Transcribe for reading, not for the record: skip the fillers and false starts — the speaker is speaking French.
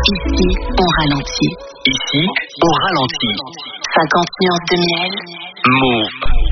Ici, on ralentit. Ici, on ralentit. 50 nuances de miel. Move.